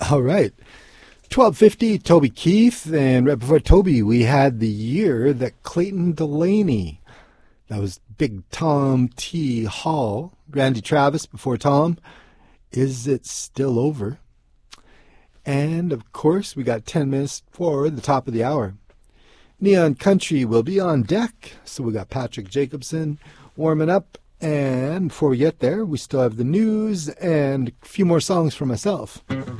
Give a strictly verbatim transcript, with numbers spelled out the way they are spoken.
All right. twelve fifty, Toby Keith, and right before Toby, we had the year that Clayton Delaney. That was Big Tom T. Hall. Randy Travis before Tom. Is It Still Over? And, of course, we got ten minutes for the top of the hour. Neon Country will be on deck. So we got Patrick Jacobson warming up. And before we get there, we still have the news and a few more songs for myself.